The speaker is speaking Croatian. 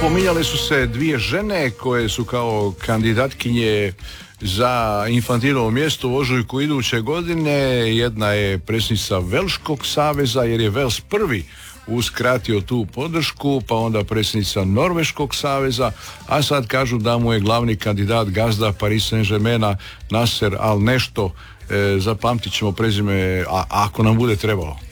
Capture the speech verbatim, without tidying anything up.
spominjale su se dvije žene koje su kao kandidatkinje za Infantilovo mjesto u ožujku iduće godine. Jedna je predsjednica Velškog saveza, jer je Vels prvi uskratio tu podršku, pa onda predsjednica Norveškog saveza, a sad kažu da mu je glavni kandidat gazda Paris Saint-Germaina Nasser Al nešto. E, zapamtit ćemo prezime, a ako nam bude trebalo.